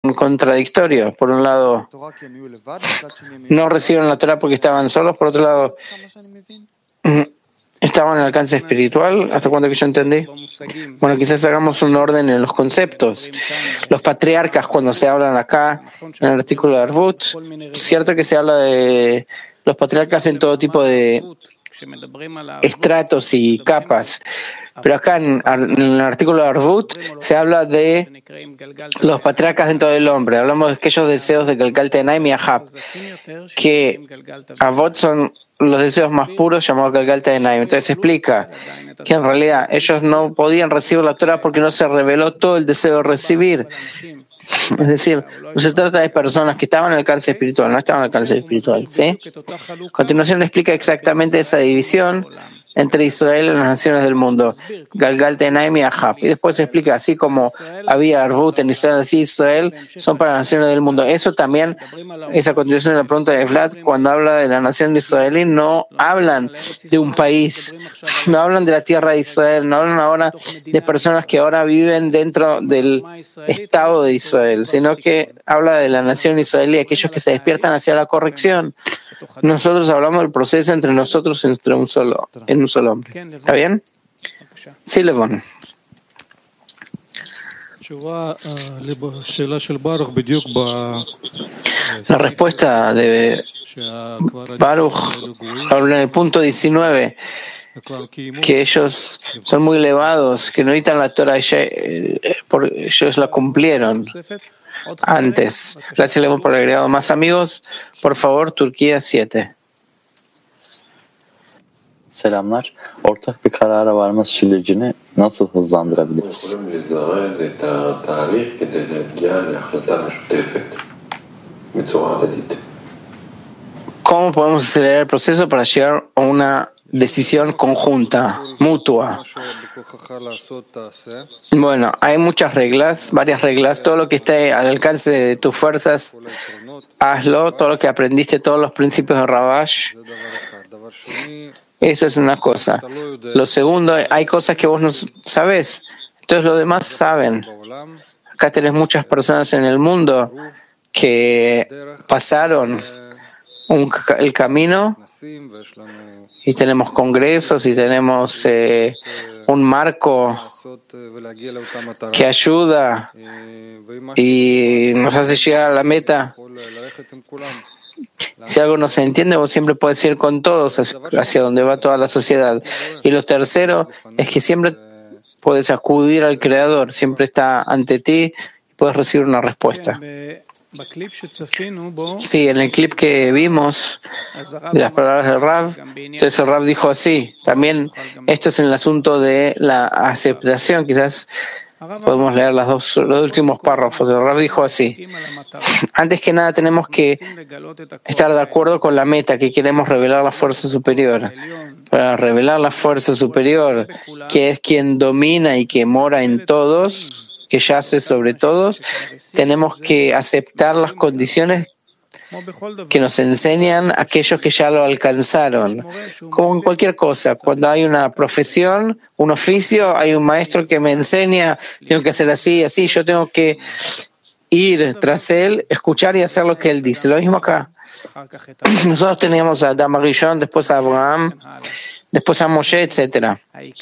contradictorio. Por un lado, no recibieron la Torah porque estaban solos, por otro lado, estaban en el alcance espiritual. ¿Hasta cuándo que yo entendí? Bueno, quizás hagamos un orden en los conceptos. Los patriarcas, cuando se hablan acá, en el artículo de Arvut, cierto que se habla de los patriarcas en todo tipo de estratos y capas, pero acá en el artículo de Arvut se habla de los patriarcas dentro del hombre. Hablamos de aquellos deseos de Galgal Tenaim y Ahab, que Avot son los deseos más puros llamados Galgal Tenaim. Entonces se explica que en realidad ellos no podían recibir la Torah porque no se reveló todo el deseo de recibir. Es decir, no se trata de personas que estaban en el alcance espiritual, no estaban en el alcance espiritual, ¿sí? A continuación explica exactamente esa división entre Israel y las naciones del mundo, Galgal Tenaim y Ahab. Y después se explica, así como había Arvut en Israel, así Israel son para las naciones del mundo. Eso también, esa continuación de la pregunta de Vlad, cuando habla de la nación de israelí, no hablan de un país, no hablan de la tierra de Israel, no hablan ahora de personas que ahora viven dentro del Estado de Israel, sino que habla de la nación israelí, aquellos que se despiertan hacia la corrección. Nosotros hablamos del proceso entre nosotros en un solo hombre. ¿Está bien? Sí, Levon. La respuesta de Baruch habla en el punto 19, que ellos son muy elevados, que no necesitan la Torah, ellos la cumplieron antes. Gracias, Levon, por el agregado. Más amigos, por favor, Turquía 7. Selamlar. Ortak bir karara varma sürecini nasıl hızlandırabiliriz? ¿Cómo podemos acelerar el proceso para llegar a una decisión conjunta, mutua? Bueno, hay muchas reglas, varias reglas. Todo lo que esté al alcance de tus fuerzas, hazlo. Todo lo que aprendiste, todos los principios de Rabash. Eso es una cosa. Lo segundo, hay cosas que vos no sabés, entonces los demás saben. Acá tenés muchas personas en el mundo que pasaron el camino y tenemos congresos y tenemos un marco que ayuda y nos hace llegar a la meta. Si algo no se entiende, vos siempre puedes ir con todos hacia donde va toda la sociedad. Y lo tercero es que siempre puedes acudir al Creador, siempre está ante ti y puedes recibir una respuesta. Sí, en el clip que vimos de las palabras del Rav, entonces el Rav dijo así. También esto es en el asunto de la aceptación, quizás podemos leer los últimos párrafos. El Rav dijo así: antes que nada tenemos que estar de acuerdo con la meta, que queremos revelar la fuerza superior. Para revelar la fuerza superior, que es quien domina y que mora en todos, que yace sobre todos, tenemos que aceptar las condiciones que nos enseñan aquellos que ya lo alcanzaron. Como en cualquier cosa, cuando hay una profesión, un oficio, hay un maestro que me enseña, tengo que hacer así, así, yo tengo que ir tras él, escuchar y hacer lo que él dice. Lo mismo acá. Nosotros teníamos a Adam Rishon, después a Abraham, después a Moshe, etc.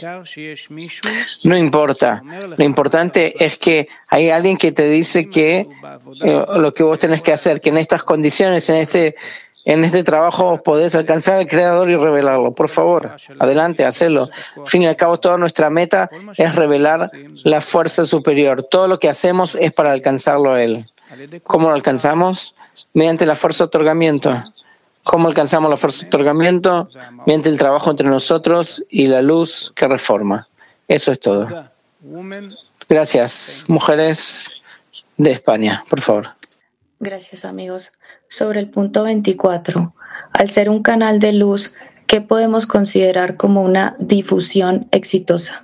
No importa. Lo importante es que hay alguien que te dice que lo que vos tenés que hacer, que en estas condiciones, en este trabajo vos podés alcanzar al Creador y revelarlo. Por favor, adelante, hacelo. Al fin y al cabo, toda nuestra meta es revelar la fuerza superior. Todo lo que hacemos es para alcanzarlo a Él. ¿Cómo lo alcanzamos? Mediante la fuerza de otorgamiento. ¿Cómo alcanzamos la fuerza de otorgamiento? Mediante el trabajo entre nosotros y la luz que reforma. Eso es todo. Gracias. Mujeres de España, por favor. Gracias, amigos. Sobre el punto 24, al ser un canal de luz, ¿qué podemos considerar como una difusión exitosa?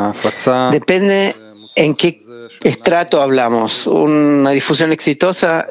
Depende en qué estrato hablamos. Una difusión exitosa